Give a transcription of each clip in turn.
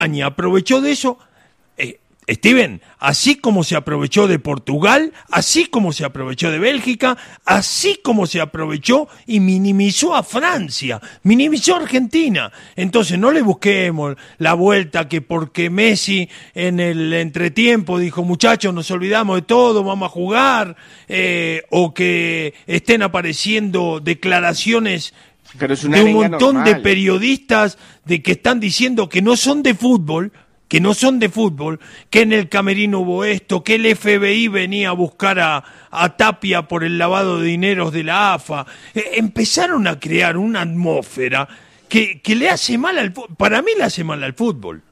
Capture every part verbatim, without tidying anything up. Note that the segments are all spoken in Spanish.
España aprovechó de eso, eh, Steven, así como se aprovechó de Portugal, así como se aprovechó de Bélgica, así como se aprovechó y minimizó a Francia, minimizó a Argentina. Entonces no le busquemos la vuelta que porque Messi en el entretiempo dijo, muchachos, nos olvidamos de todo, vamos a jugar, eh, o que estén apareciendo declaraciones Pero es una de un montón normal. de periodistas de que están diciendo que no son de fútbol, que no son de fútbol, que en el camerino hubo esto, que el F B I venía a buscar a, a Tapia por el lavado de dineros de la A F A. Eh, empezaron a crear una atmósfera que, que le hace mal al fútbol. Para mí le hace mal al fútbol.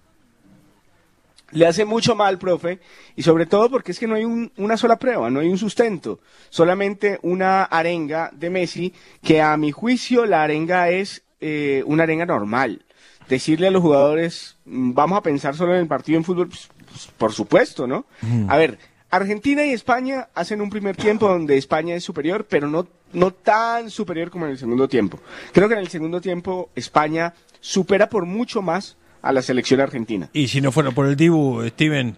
Le hace mucho mal, profe, y sobre todo porque es que no hay un, una sola prueba, no hay un sustento, solamente una arenga de Messi, que a mi juicio la arenga es eh, una arenga normal. Decirle a los jugadores, vamos a pensar solo en el partido en fútbol, pues, pues, por supuesto, ¿no? Mm. A ver, Argentina y España hacen un primer tiempo donde España es superior, pero no, no tan superior como en el segundo tiempo. Creo que en el segundo tiempo España supera por mucho más a la selección argentina. Y si no fuera por el Dibu, Steven...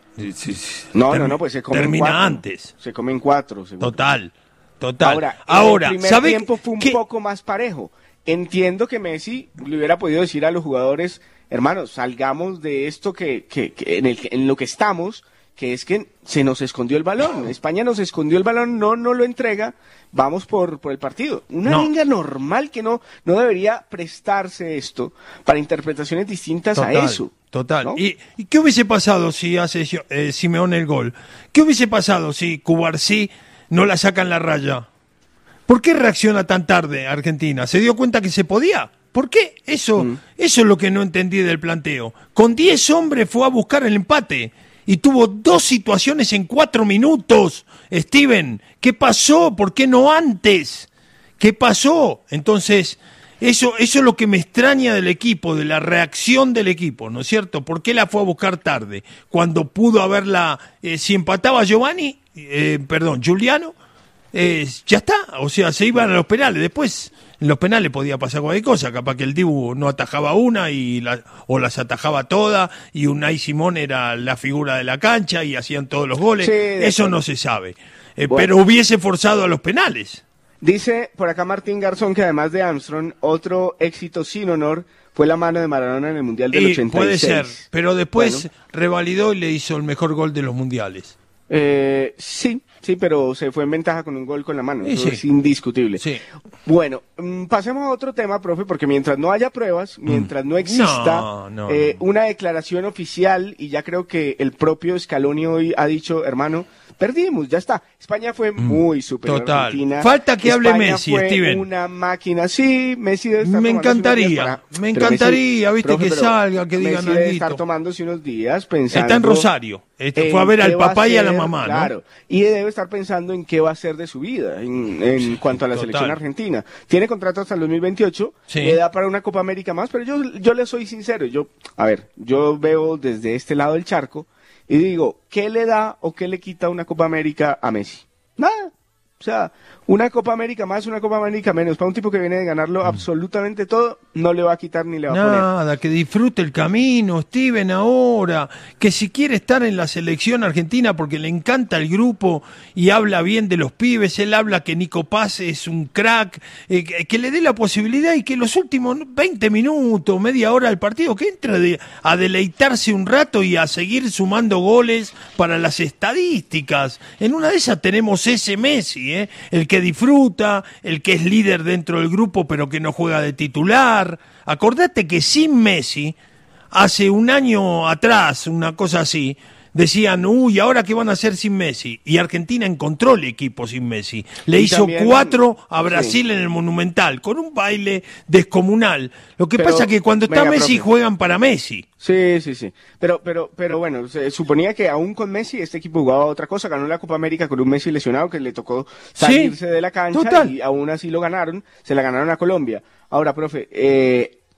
No, no, no, pues se comen termina cuatro. antes. Se comen cuatro. Seguro. Total, total. Ahora, Ahora el primer ¿sabe tiempo fue un qué? poco más parejo. Entiendo que Messi le hubiera podido decir a los jugadores, hermanos, salgamos de esto que, que, que en, el, en lo que estamos, que es que se nos escondió el balón. España nos escondió el balón, no no lo entrega, vamos por, por el partido. Una No. liga normal que no, no debería prestarse esto para interpretaciones distintas Total, a eso. Total. ¿No? ¿Y, ¿Y qué hubiese pasado si hace eh, Simeone el gol? ¿Qué hubiese pasado si Cubarsí no la saca en la raya? ¿Por qué reacciona tan tarde Argentina? ¿Se dio cuenta que se podía? ¿Por qué? Eso, mm. eso es lo que no entendí del planteo. Con diez hombres fue a buscar el empate y tuvo dos situaciones en cuatro minutos. Steven, ¿qué pasó? ¿Por qué no antes? ¿Qué pasó? Entonces, eso, eso es lo que me extraña del equipo, de la reacción del equipo, ¿no es cierto? ¿Por qué la fue a buscar tarde? Cuando pudo haberla, eh, si empataba Giovanni, eh, perdón, Giuliano, Eh, ya está, o sea, se iban a los penales. Después, en los penales podía pasar cualquier cosa, capaz que el Dibu no atajaba una y la, o las atajaba todas y Unai Simón era la figura de la cancha y hacían todos los goles. Sí, eso no se sabe, eh, bueno. Pero hubiese forzado a los penales. Dice por acá Martín Garzón que además de Armstrong, otro éxito sin honor fue la mano de Maradona en el Mundial del y ochenta y seis. Puede ser, pero después bueno. revalidó y le hizo el mejor gol de los mundiales. Eh, sí, sí, pero se fue en ventaja con un gol con la mano, sí, eso sí. es indiscutible. Sí. Bueno, mmm, pasemos a otro tema, profe, porque mientras no haya pruebas, mientras no exista no, no, eh, no. una declaración oficial, y ya creo que el propio Scaloni hoy ha dicho, hermano, perdimos, ya está. España fue muy superior Total. a Argentina. Falta que hable España Messi, fue Steven. una máquina, sí, Messi debe estar Me tomándose encantaría, unos días para... me Pero encantaría, Messi, viste, profe, que pero salga, que digan Messi debe alguito. estar tomándose unos días pensando... Está en Rosario, este, en fue a ver al qué va papá y a la hacer, mamá, ¿no? Claro, y debe estar pensando en qué va a hacer de su vida en, en cuanto a la Total. selección argentina. Tiene contrato hasta el dos mil veintiocho, Sí. le da para una Copa América más, pero yo, yo le soy sincero, yo, a ver, yo veo desde este lado del charco y digo, ¿qué le da o qué le quita una Copa América a Messi? Nada. O sea, una Copa América más, una Copa América menos. Para un tipo que viene de ganarlo absolutamente todo, no le va a quitar ni le va a poner. Nada, que disfrute el camino, Steven, ahora, que si quiere estar en la selección argentina porque le encanta el grupo y habla bien de los pibes, él habla que Nico Paz es un crack, eh, que, que le dé la posibilidad y que los últimos veinte minutos, media hora del partido, que entre de, a deleitarse un rato y a seguir sumando goles para las estadísticas. En una de esas tenemos ese Messi, ¿eh? El que disfruta, el que es líder dentro del grupo pero que no juega de titular. Acordate que sin Messi, hace un año atrás, una cosa así, decían, uy, ¿ahora qué van a hacer sin Messi? Y Argentina encontró el equipo sin Messi. Le y hizo también, cuatro a Brasil sí. en el Monumental, con un baile descomunal. Lo que Pero, pasa es que cuando está venga, Messi, profe. juegan para Messi. Sí, sí, sí. Pero, pero, pero bueno, se suponía que aún con Messi este equipo jugaba otra cosa. Ganó la Copa América con un Messi lesionado que le tocó salirse Sí, de la cancha total. y aún así lo ganaron. Se la ganaron a Colombia. Ahora, profe, eh,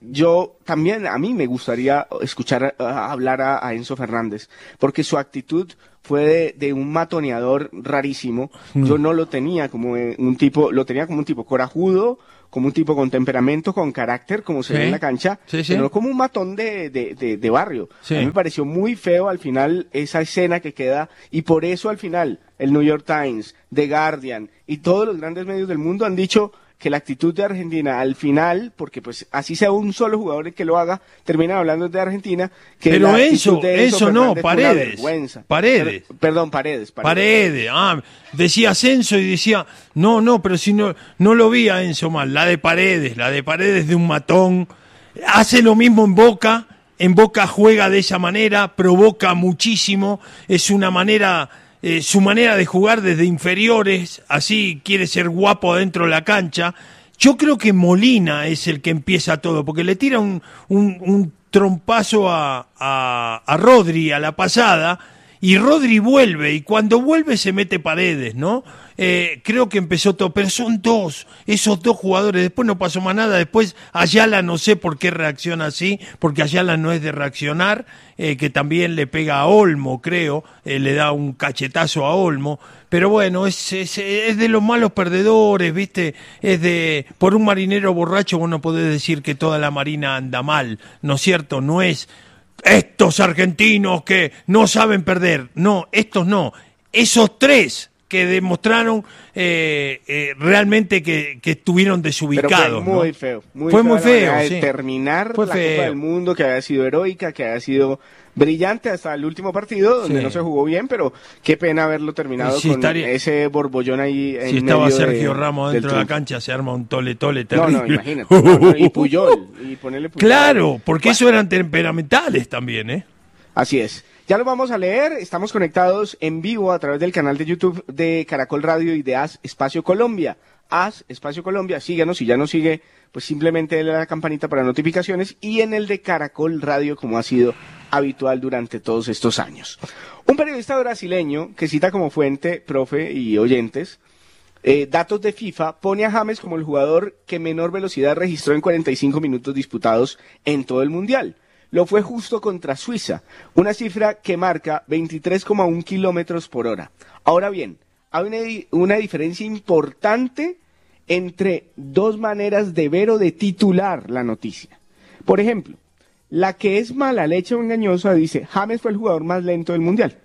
yo también, a mí me gustaría escuchar uh, hablar a, a Enzo Fernández, porque su actitud fue de, de un matoneador rarísimo. Mm. Yo no lo tenía como un tipo, lo tenía como un tipo corajudo, como un tipo con temperamento, con carácter, como se sí. ve en la cancha, sí, sí. pero como un matón de, de, de, de barrio. Sí. A mí me pareció muy feo al final esa escena que queda, y por eso al final el New York Times, The Guardian y todos los grandes medios del mundo han dicho que la actitud de Argentina al final, porque pues así sea un solo jugador el que lo haga, terminan hablando de Argentina, que pero la Enzo, de Enzo no, Paredes, Paredes, per, perdón, Paredes, Paredes, Paredes, ah, decías Enzo y decía, no, no, pero si no, no lo vi a Enzo mal, la de Paredes, la de Paredes de un matón, hace lo mismo en Boca, en Boca juega de esa manera, provoca muchísimo, es una manera... Eh, su manera de jugar desde inferiores, así quiere ser guapo adentro de la cancha. Yo creo que Molina es el que empieza todo, porque le tira un, un, un trompazo a, a, a Rodri a la pasada, y Rodri vuelve, y cuando vuelve se mete Paredes, ¿no? Eh, creo que empezó todo, pero son dos, esos dos jugadores, después no pasó más nada, después Ayala no sé por qué reacciona así, porque Ayala no es de reaccionar, eh, que también le pega a Olmo, creo, eh, le da un cachetazo a Olmo, pero bueno, es, es, es de los malos perdedores, ¿viste? Es de, por un marinero borracho vos no podés decir que toda la marina anda mal, ¿no es cierto? No es estos argentinos que no saben perder, no, estos no, esos tres que demostraron eh, eh, realmente que, que estuvieron desubicados. Pero fue muy ¿no? feo. Muy fue feo muy feo. De sí. terminar fue la feo. Copa del Mundo, que haya sido heroica, que haya sido brillante hasta el último partido, donde sí. no se jugó bien, pero qué pena haberlo terminado sí, con estaría... ese borbollón ahí en Si estaba medio Sergio de, Ramos dentro de la cancha, se arma un tole tole terrible. No, no, imagínate. no, no, y Puyol. Y ponerle Puyol. Claro, porque bueno. eso eran temperamentales también, ¿eh? Así es. Ya lo vamos a leer, estamos conectados en vivo a través del canal de YouTube de Caracol Radio y de As Espacio Colombia. As Espacio Colombia, síganos, si ya nos sigue, pues simplemente dale a la campanita para notificaciones, y en el de Caracol Radio, como ha sido habitual durante todos estos años. Un periodista brasileño que cita como fuente, profe y oyentes, eh, datos de FIFA, pone a James como el jugador que menor velocidad registró en cuarenta y cinco minutos disputados en todo el Mundial. Lo fue justo contra Suiza, una cifra que marca veintitrés coma uno kilómetros por hora. Ahora bien, hay una, una diferencia importante entre dos maneras de ver o de titular la noticia. Por ejemplo, la que es mala leche o engañosa dice, James fue el jugador más lento del Mundial.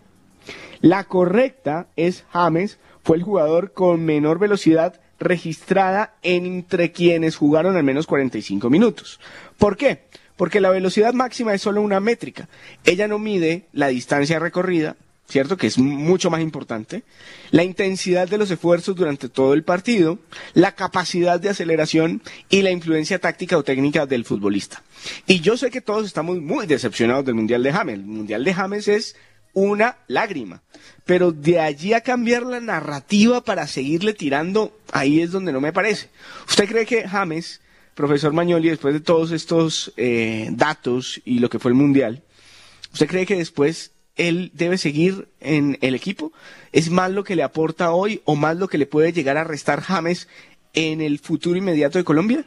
La correcta es, James fue el jugador con menor velocidad registrada entre quienes jugaron al menos cuarenta y cinco minutos. ¿Por qué? Porque la velocidad máxima es solo una métrica. Ella no mide la distancia recorrida, ¿cierto? Que es mucho más importante. La intensidad de los esfuerzos durante todo el partido, la capacidad de aceleración y la influencia táctica o técnica del futbolista. Y yo sé que todos estamos muy decepcionados del Mundial de James. El Mundial de James es una lágrima. Pero de allí a cambiar la narrativa para seguirle tirando, ahí es donde no me parece. ¿Usted cree que James... Profesor Magnoli, después de todos estos eh, datos y lo que fue el Mundial, ¿usted cree que después él debe seguir en el equipo? ¿Es más lo que le aporta hoy o más lo que le puede llegar a restar James en el futuro inmediato de Colombia?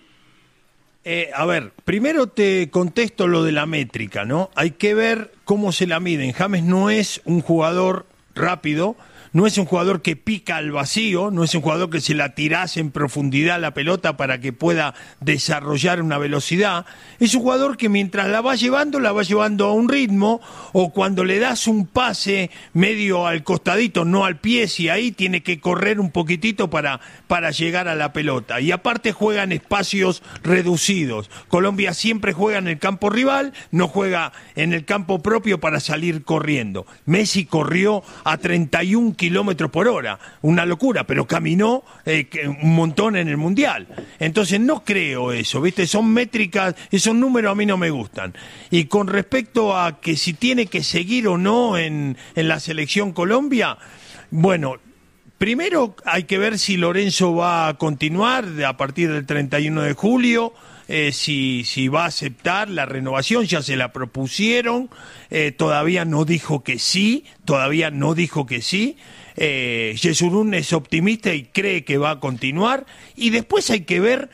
Eh, a ver, primero te contesto lo de la métrica, ¿no? Hay que ver cómo se la miden. James no es un jugador rápido, no es un jugador que pica al vacío, no es un jugador que se la tirase en profundidad la pelota para que pueda desarrollar una velocidad. Es un jugador que mientras la va llevando, la va llevando a un ritmo, o cuando le das un pase medio al costadito, no al pie, si ahí tiene que correr un poquitito para, para llegar a la pelota. Y aparte juega en espacios reducidos. Colombia siempre juega en el campo rival, no juega en el campo propio para salir corriendo. Messi corrió a treinta y un kilómetros por hora, una locura, pero caminó eh, un montón en el Mundial. Entonces no creo eso, ¿viste? Son métricas, esos números a mí no me gustan. Y con respecto a que si tiene que seguir o no en, en la selección Colombia, bueno, primero hay que ver si Lorenzo va a continuar a partir del treinta y uno de julio, eh, si, si va a aceptar la renovación, ya se la propusieron, eh, todavía no dijo que sí, todavía no dijo que sí. Eh, Yesurún es optimista y cree que va a continuar, y después hay que ver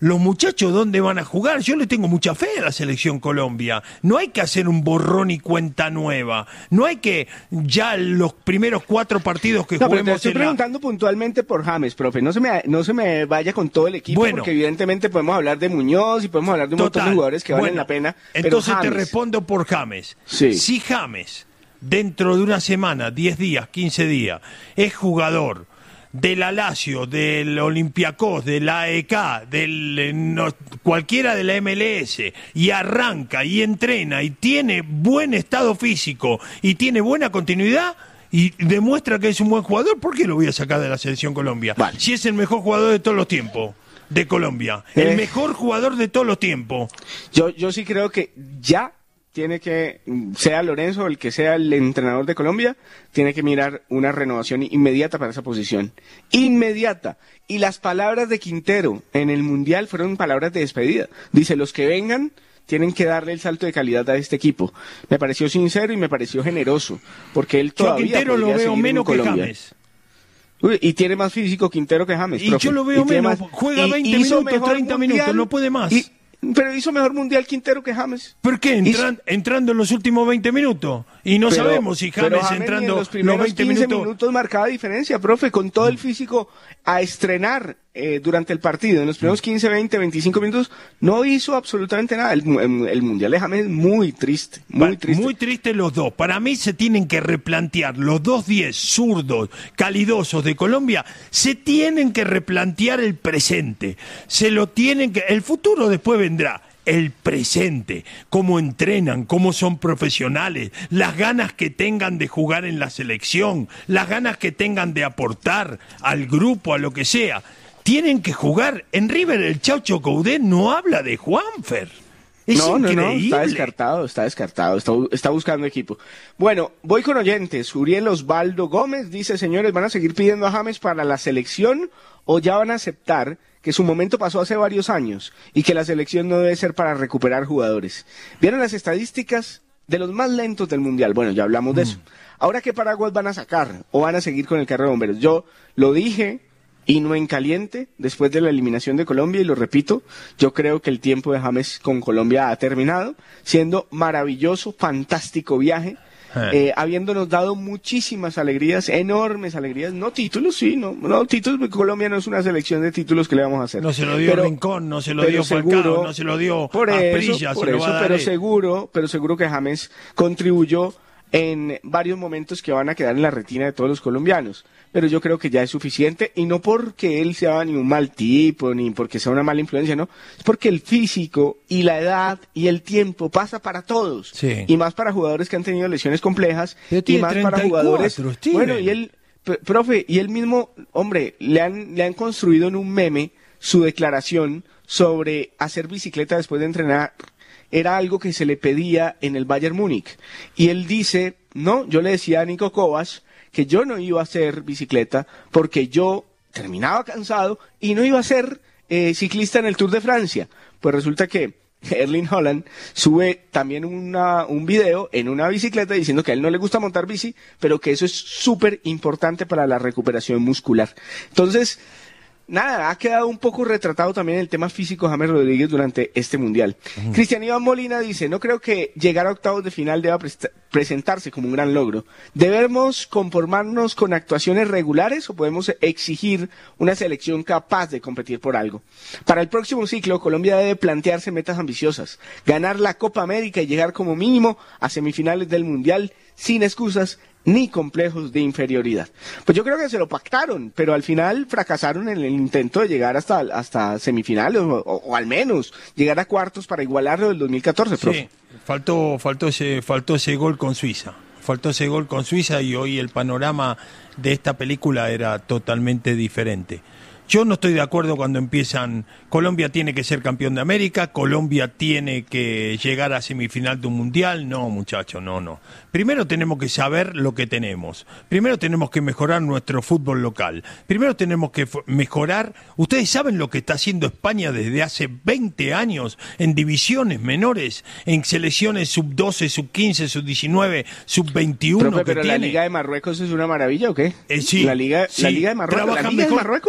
los muchachos dónde van a jugar. Yo le tengo mucha fe a la selección Colombia. No hay que hacer un borrón y cuenta nueva. No hay que ya los primeros cuatro partidos que no, juguemos... Pero te estoy en preguntando la... puntualmente por James, profe. No se me, no se me vaya con todo el equipo, bueno, porque evidentemente podemos hablar de Muñoz y podemos hablar de un total, montón de jugadores que bueno, valen la pena. Entonces pero te James... respondo por James. Sí. Si James, dentro de una semana, diez días, quince días, es jugador del Lazio, del Olympiacos, del A E K, del no, cualquiera de la M L S, y arranca y entrena y tiene buen estado físico y tiene buena continuidad y demuestra que es un buen jugador, ¿por qué lo voy a sacar de la selección Colombia? Vale. Si es el mejor jugador de todos los tiempos de Colombia, el eh, mejor jugador de todos los tiempos. Yo, yo sí creo que ya tiene que, sea Lorenzo o el que sea el entrenador de Colombia, tiene que mirar una renovación inmediata para esa posición. Inmediata. Y las palabras de Quintero en el Mundial fueron palabras de despedida. Dice, los que vengan tienen que darle el salto de calidad a este equipo. Me pareció sincero y me pareció generoso, porque él todavía yo a Quintero lo veo menos que James. Uy, y tiene más físico Quintero que James. Y profe. yo lo veo menos, más, juega veinte minutos, treinta mundial, minutos, no puede más. Y, pero hizo mejor mundial Quintero que James. ¿Por qué? Entran, hizo... entrando en los últimos veinte minutos. Y no pero, sabemos si James, James entrando en los primeros los veinte quince minutos... minutos marcaba diferencia, profe, con todo el físico a estrenar eh, durante el partido. En los primeros quince, veinte, veinticinco minutos no hizo absolutamente nada. El, el, el mundial de James es muy triste, muy Va, triste. Muy triste los dos. Para mí se tienen que replantear los dos diez zurdos, calidosos de Colombia, se tienen que replantear el presente. Se lo tienen que... El futuro después vendrá. El presente, cómo entrenan, cómo son profesionales, las ganas que tengan de jugar en la selección, las ganas que tengan de aportar al grupo, a lo que sea. Tienen que jugar. En River el Chaucho Coudet no habla de Juanfer. Es no, increíble. no, no, está descartado, está descartado, está, está buscando equipo. Bueno, voy con oyentes. Uriel Osvaldo Gómez dice, señores, ¿van a seguir pidiendo a James para la selección o ya van a aceptar que su momento pasó hace varios años y que la selección no debe ser para recuperar jugadores? ¿Vieron las estadísticas de los más lentos del Mundial? Bueno, ya hablamos mm. de eso. Ahora, ¿qué paraguas van a sacar o van a seguir con el carro de bomberos? Yo lo dije y no en caliente después de la eliminación de Colombia y lo repito, yo creo que el tiempo de James con Colombia ha terminado, siendo maravilloso, fantástico viaje. Eh, habiéndonos dado muchísimas alegrías, enormes alegrías, no títulos, sí, no, no títulos, porque Colombia no es una selección de títulos que le vamos a hacer. No se lo dio pero, Rincón, no se lo dio Falcao, no se lo dio por Asprilla, eso, por se lo eso, va a dar pero él. seguro, pero seguro que James contribuyó en varios momentos que van a quedar en la retina de todos los colombianos. Pero yo creo que ya es suficiente, y no porque él sea ni un mal tipo, ni porque sea una mala influencia, no. Es porque el físico y la edad y el tiempo pasa para todos. Sí. Y más para jugadores que han tenido lesiones complejas, y más para jugadores... Steven. Bueno, y él, profe, y él mismo, hombre, le han, le han construido en un meme su declaración sobre hacer bicicleta después de entrenar. Era algo que se le pedía en el Bayern Múnich. Y él dice, no, yo le decía a Nico Kovac que yo no iba a hacer bicicleta porque yo terminaba cansado y no iba a ser eh, ciclista en el Tour de Francia. Pues resulta que Erling Haaland sube también una, un video en una bicicleta diciendo que a él no le gusta montar bici, pero que eso es súper importante para la recuperación muscular. Entonces, nada, ha quedado un poco retratado también el tema físico de James Rodríguez durante este Mundial. Uh-huh. Cristian Iván Molina dice, no creo que llegar a octavos de final deba pre- presentarse como un gran logro. ¿Debemos conformarnos con actuaciones regulares o podemos exigir una selección capaz de competir por algo? Para el próximo ciclo, Colombia debe plantearse metas ambiciosas, ganar la Copa América y llegar como mínimo a semifinales del Mundial sin excusas ni complejos de inferioridad. Pues yo creo que se lo pactaron, pero al final fracasaron en el intento de llegar hasta, hasta semifinales, o, o, o al menos llegar a cuartos para igualarlo del dos mil catorce, profe. Sí, faltó, faltó, ese, faltó ese gol con Suiza. Faltó ese gol con Suiza y hoy el panorama de esta película era totalmente diferente. Yo no estoy de acuerdo cuando empiezan, Colombia tiene que ser campeón de América, Colombia tiene que llegar a semifinal de un mundial. No, muchachos, no, no. Primero tenemos que saber lo que tenemos. Primero tenemos que mejorar nuestro fútbol local. Primero tenemos que f- mejorar. Ustedes saben lo que está haciendo España desde hace veinte años en divisiones menores, en selecciones sub doce, sub quince, sub diecinueve, sub veintiuno. Profe, que pero tiene. ¿La Liga de Marruecos es una maravilla o qué? Eh, sí, la Liga, sí. la Liga de Marruecos. Trabaja ¿La Liga mejor, de Marruecos? Trabaja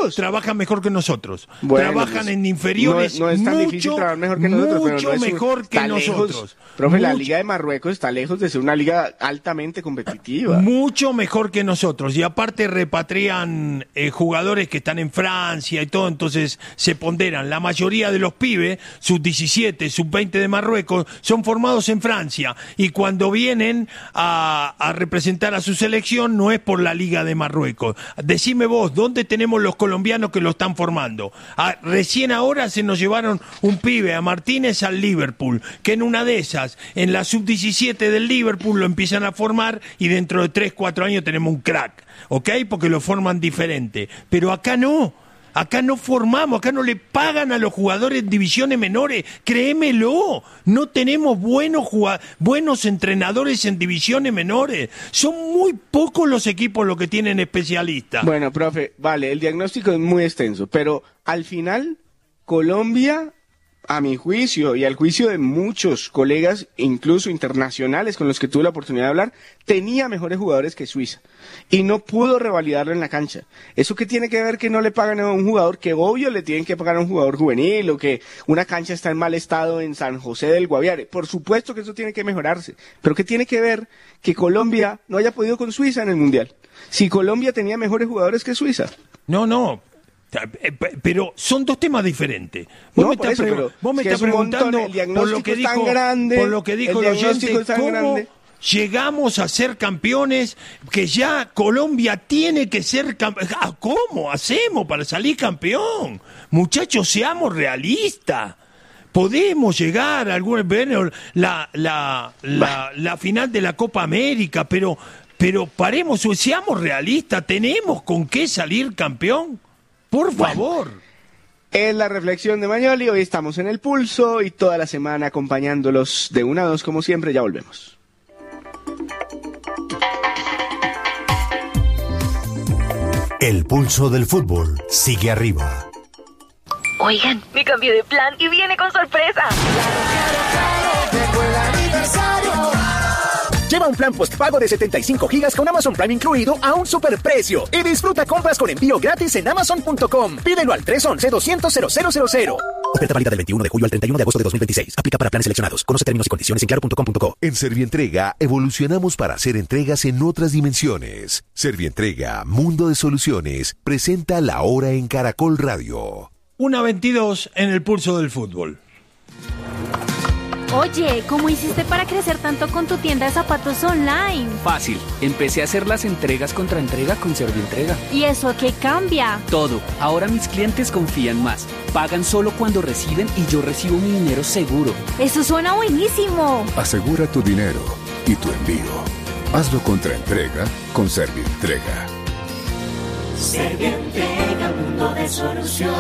trabajan mejor que nosotros. Bueno, trabajan pues, en inferiores no, no es tan mucho, difícil trabajar mejor que nosotros, pero mucho no es un- mejor que está lejos. nosotros. Profe, la Mucho- Liga de Marruecos está lejos de ser una liga altamente competitiva. Mucho mejor que nosotros. Y aparte repatrian eh, jugadores que están en Francia y todo, entonces se ponderan. La mayoría de los pibes, sub diecisiete, sub veinte de Marruecos, son formados en Francia. Y cuando vienen a, a representar a su selección, no es por la Liga de Marruecos. Decime vos, ¿dónde tenemos los colombianos que lo están formando? Ah, recién ahora se nos llevaron un pibe, a Martínez, al Liverpool, que en una de esas, en la sub diecisiete del Liverpool, lo empiezan a formar y dentro de tres, cuatro años tenemos un crack, ¿ok? Porque lo forman diferente. Pero acá no. Acá no formamos, acá no le pagan a los jugadores en divisiones menores, créemelo, no tenemos buenos jugad- buenos entrenadores en divisiones menores, son muy pocos los equipos los que tienen especialistas. Bueno, profe, vale, el diagnóstico es muy extenso, pero al final, Colombia, a mi juicio y al juicio de muchos colegas, incluso internacionales con los que tuve la oportunidad de hablar, tenía mejores jugadores que Suiza y no pudo revalidarlo en la cancha. ¿Eso qué tiene que ver que no le pagan a un jugador que obvio le tienen que pagar a un jugador juvenil o que una cancha está en mal estado en San José del Guaviare? Por supuesto que eso tiene que mejorarse, pero ¿qué tiene que ver que Colombia no haya podido con Suiza en el Mundial? Si Colombia tenía mejores jugadores que Suiza. No, no. Eh, pe- Pero son dos temas diferentes. Vos No, me por estás, eso, pre- pero vos me es que estás es un montón, preguntando el por diagnóstico lo que es tan dijo, grande, por lo que dijo el el, diagnóstico oyente, es tan cómo grande. llegamos a ser campeones, que ya Colombia tiene que ser campeón. ¿Cómo hacemos para salir campeón? Muchachos, seamos realistas. Podemos llegar a algún bueno, la, la, la, la final de la Copa América, pero, pero paremos, seamos realistas, ¿tenemos con qué salir campeón? Por favor. Bueno, es la reflexión de Magnoli, hoy estamos en El Pulso y toda la semana acompañándolos de una a dos como siempre, ya volvemos. El pulso del fútbol sigue arriba. Oigan, me cambié de plan y viene con sorpresa. Lleva un plan postpago de setenta y cinco gigas con Amazon Prime incluido a un superprecio y disfruta compras con envío gratis en amazon punto com. Pídelo al tres once, doscientos, cero cero cero cero. Oferta válida del veintiuno de julio al treinta y uno de agosto de dos mil veintiséis. Aplica para planes seleccionados. Conoce términos y condiciones en claro punto com punto co. En Servientrega evolucionamos para hacer entregas en otras dimensiones. Servientrega, Mundo de Soluciones, presenta La Hora en Caracol Radio. Una veintidós en el pulso del fútbol. Oye, ¿cómo hiciste para crecer tanto con tu tienda de zapatos online? Fácil, empecé a hacer las entregas contra entrega con Servientrega. ¿Y eso qué cambia? Todo, ahora mis clientes confían más, pagan solo cuando reciben y yo recibo mi dinero seguro. Eso suena buenísimo. Asegura tu dinero y tu envío. Hazlo contra entrega con Servientrega. Servientrega, mundo de soluciones.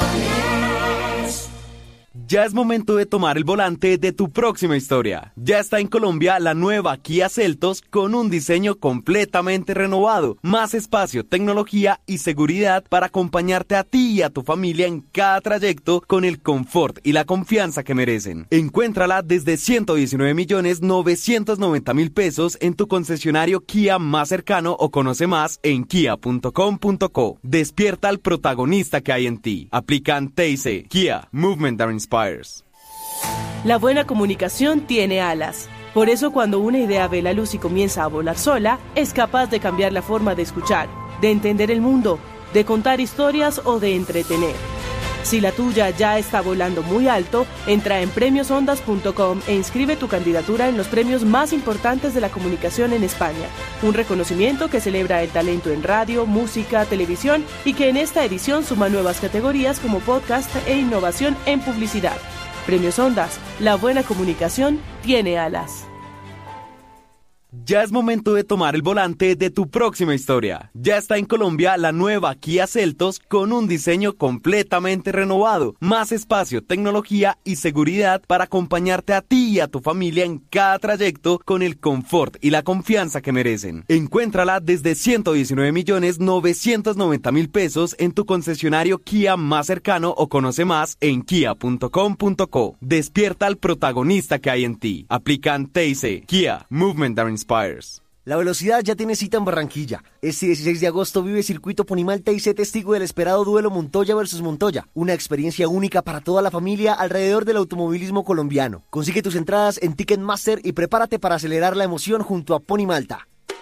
Ya es momento de tomar el volante de tu próxima historia. Ya está en Colombia la nueva Kia Seltos con un diseño completamente renovado, más espacio, tecnología y seguridad para acompañarte a ti y a tu familia en cada trayecto con el confort y la confianza que merecen. Encuéntrala desde ciento diecinueve millones novecientos noventa mil pesos en tu concesionario Kia más cercano o conoce más en kia punto com punto co. Despierta al protagonista que hay en ti. Aplican T I C. Kia, Movement that Inspires. La buena comunicación tiene alas. Por eso cuando una idea ve la luz y comienza a volar sola, es capaz de cambiar la forma de escuchar, de entender el mundo, de contar historias o de entretener. Si la tuya ya está volando muy alto, entra en premios ondas punto com e inscribe tu candidatura en los premios más importantes de la comunicación en España. Un reconocimiento que celebra el talento en radio, música, televisión y que en esta edición suma nuevas categorías como podcast e innovación en publicidad. Premios Ondas, la buena comunicación tiene alas. Ya es momento de tomar el volante de tu próxima historia. Ya está en Colombia la nueva Kia Seltos con un diseño completamente renovado, más espacio, tecnología y seguridad para acompañarte a ti y a tu familia en cada trayecto con el confort y la confianza que merecen. Encuéntrala desde ciento diecinueve millones novecientos noventa mil pesos en tu concesionario Kia más cercano o conoce más en kia punto com punto co. Despierta al protagonista que hay en ti. Aplican T I C. Kia, Movement that Inspires. La velocidad ya tiene cita en Barranquilla. Este dieciséis de agosto vive Circuito Ponimalta y sé testigo del esperado duelo Montoya versus Montoya. Una experiencia única para toda la familia alrededor del automovilismo colombiano. Consigue tus entradas en Ticketmaster y prepárate para acelerar la emoción junto a Ponimalta.